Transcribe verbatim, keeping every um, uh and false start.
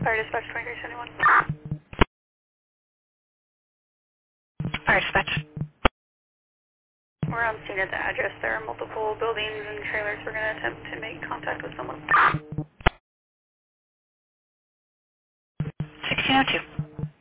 Fire dispatch twenty-three seventy-one. Fire dispatch. We're on scene at the address. There are multiple buildings and trailers. We're going to attempt to make contact with someone. sixteen oh two.